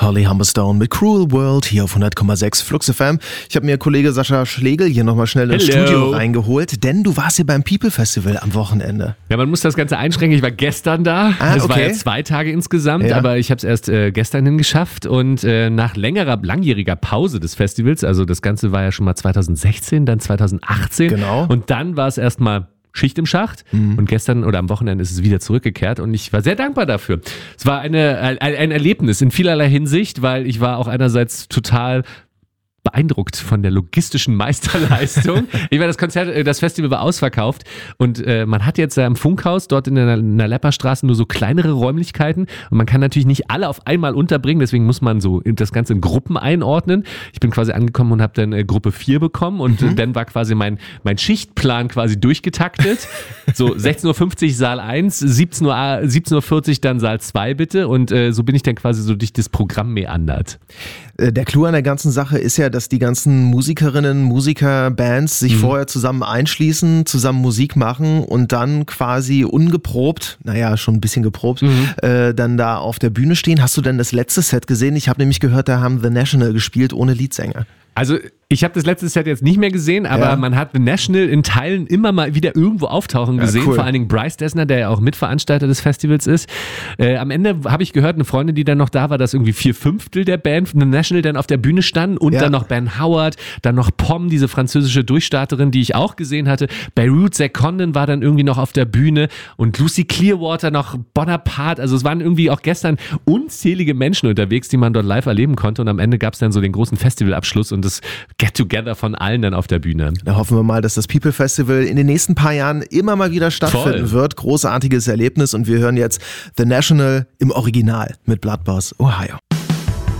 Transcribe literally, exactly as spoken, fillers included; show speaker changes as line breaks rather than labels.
Holly Humberstone mit Cruel World hier auf hundert Komma sechs Flux F M. Ich habe mir Kollege Sascha Schlegel hier nochmal schnell ins
Hello.
Studio reingeholt, denn du warst hier beim People Festival am Wochenende.
Ja, man muss das Ganze einschränken. Ich war gestern da.
Ah,
es
okay.
war ja zwei Tage insgesamt,
Ja.
aber ich habe es erst äh, gestern hingeschafft und äh, nach längerer, langjähriger Pause des Festivals, also das Ganze war ja schon mal zweitausendsechzehn, dann zweitausendachtzehn
Genau.
und dann war es erstmal Schicht im Schacht mhm. und gestern oder am Wochenende ist es wieder zurückgekehrt und ich war sehr dankbar dafür. Es war eine, ein, ein Erlebnis in vielerlei Hinsicht, weil ich war auch einerseits total beeindruckt von der logistischen Meisterleistung. Ich meine, das Konzert, das Festival war ausverkauft und äh, man hat jetzt äh, im Funkhaus dort in der, in der Lepperstraße nur so kleinere Räumlichkeiten und man kann natürlich nicht alle auf einmal unterbringen, deswegen muss man so das Ganze in Gruppen einordnen. Ich bin quasi angekommen und habe dann äh, Gruppe vier bekommen und mhm. äh, dann war quasi mein, mein Schichtplan quasi durchgetaktet. So sechzehn Uhr fünfzig Saal eins, siebzehn Uhr vierzig dann Saal zwei bitte und äh, so bin ich dann quasi so durch das Programm meandert.
Der Clou an der ganzen Sache ist ja, dass die ganzen Musikerinnen, Musiker, Bands sich mhm. vorher zusammen einschließen, zusammen Musik machen und dann quasi ungeprobt, naja, schon ein bisschen geprobt, mhm. äh, dann da auf der Bühne stehen. Hast du denn das letzte Set gesehen? Ich habe nämlich gehört, da haben The National gespielt ohne Leadsänger.
Also ich habe das letzte Set jetzt nicht mehr gesehen, aber
ja.
man hat The National in Teilen immer mal wieder irgendwo auftauchen gesehen,
ja, cool.
vor allen Dingen Bryce Dessner, der ja auch Mitveranstalter des Festivals ist. Äh, am Ende habe ich gehört, eine Freundin, die dann noch da war, dass irgendwie vier Fünftel der Band The National dann auf der Bühne standen und ja. dann noch Ben Howard, dann noch Pom, diese französische Durchstarterin, die ich auch gesehen hatte. Beirut Sekonden war dann irgendwie noch auf der Bühne und Lucy Clearwater noch Bonaparte. Also es waren irgendwie auch gestern unzählige Menschen unterwegs, die man dort live erleben konnte und am Ende gab es dann so den großen Festivalabschluss und das Get-Together von allen dann auf der Bühne.
Da hoffen wir mal, dass das People Festival in den nächsten paar Jahren immer mal wieder stattfinden
Voll.
wird. Großartiges Erlebnis und wir hören jetzt The National im Original mit Blood Boss Ohio.